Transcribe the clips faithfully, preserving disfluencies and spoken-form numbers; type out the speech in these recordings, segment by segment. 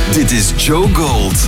Dit is Joe Gold.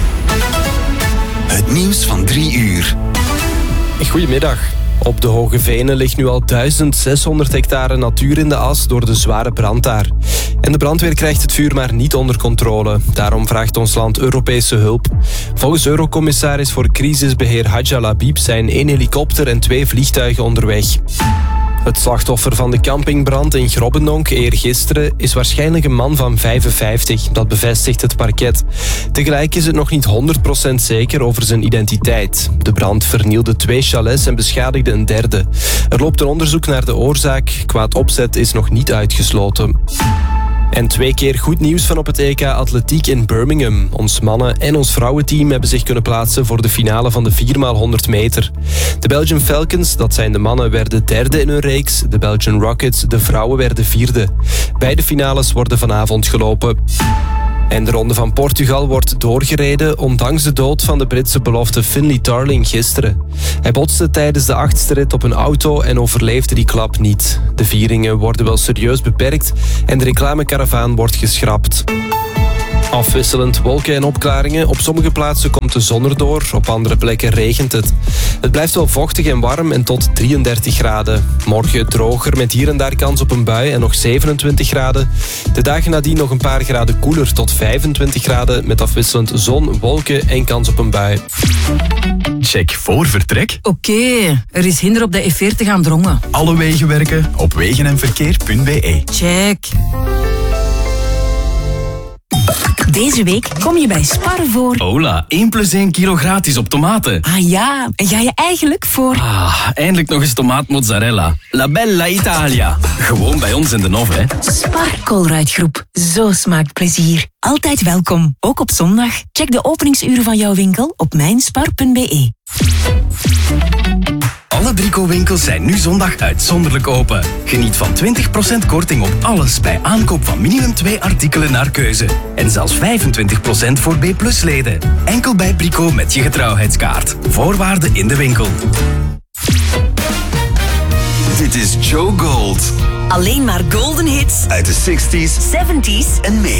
Het nieuws van drie uur. Goedemiddag. Op de Hoge Venen ligt nu al duizend zeshonderd hectare natuur in de as door de zware brand daar. En de brandweer krijgt het vuur maar niet onder controle. Daarom vraagt ons land Europese hulp. Volgens Eurocommissaris voor crisisbeheer Hadja Labib zijn één helikopter en twee vliegtuigen onderweg. Het slachtoffer van de campingbrand in Grobbendonk eergisteren is waarschijnlijk een man van vijfenvijftig. Dat bevestigt het parket. Tegelijk is het nog niet honderd procent zeker over zijn identiteit. De brand vernielde twee chalets en beschadigde een derde. Er loopt een onderzoek naar de oorzaak. Kwaad opzet is nog niet uitgesloten. En twee keer goed nieuws van op het E K Atletiek in Birmingham. Ons mannen- en ons vrouwenteam hebben zich kunnen plaatsen voor de finale van de vier maal honderd meter. De Belgian Falcons, dat zijn de mannen, werden derde in hun reeks. De Belgian Rockets, de vrouwen, werden vierde. Beide finales worden vanavond gelopen. En de Ronde van Portugal wordt doorgereden, ondanks de dood van de Britse belofte Finlay Tarling gisteren. Hij botste tijdens de achtste rit op een auto en overleefde die klap niet. De vieringen worden wel serieus beperkt en de reclamekaravaan wordt geschrapt. Afwisselend wolken en opklaringen. Op sommige plaatsen komt de zon erdoor, op andere plekken regent het. Het blijft wel vochtig en warm en tot drieëndertig graden. Morgen droger met hier en daar kans op een bui en nog zevenentwintig graden. De dagen nadien nog een paar graden koeler tot vijfentwintig graden met afwisselend zon, wolken en kans op een bui. Check voor vertrek. Oké, okay, er is hinder op de F veertig aan Drongen. Alle wegen werken op wegenenverkeer punt b e. Check. Deze week kom je bij Spar voor... Hola, één plus één kilo gratis op tomaten. Ah ja, en ga je eigenlijk voor... Ah, eindelijk nog eens tomaatmozzarella. La Bella Italia. Gewoon bij ons in de Nov, hè. Spar Colruytgroep. Zo smaakt plezier. Altijd welkom, ook op zondag. Check de openingsuren van jouw winkel op mijnspar punt b e. Alle Brico-winkels zijn nu zondag uitzonderlijk open. Geniet van twintig procent korting op alles bij aankoop van minimum twee artikelen naar keuze. En zelfs vijfentwintig procent voor B plus leden. Enkel bij Brico met je getrouwheidskaart. Voorwaarden in de winkel. Dit is Joe Gold. Alleen maar golden hits Uit de zestig's zeventig's en meer.